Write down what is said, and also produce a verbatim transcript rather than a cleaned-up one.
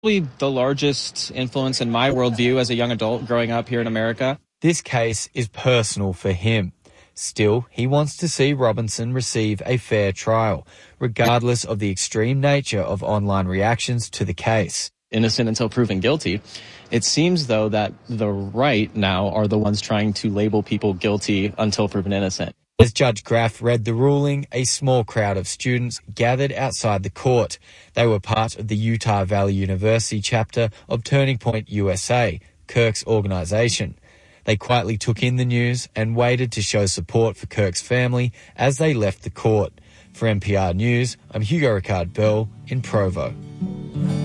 Probably the largest influence in my worldview as a young adult growing up here in America. This case is personal for him. Still, he wants to see Robinson receive a fair trial, regardless of the extreme nature of online reactions to the case. Innocent until proven guilty. It seems, though, that the right now are the ones trying to label people guilty until proven innocent. As Judge Graff read the ruling, a small crowd of students gathered outside the court. They were part of the Utah Valley University chapter of Turning Point U S A, Kirk's organisation. They quietly took in the news and waited to show support for Kirk's family as they left the court. For N P R News, I'm Hugo Ricard Bell in Provo.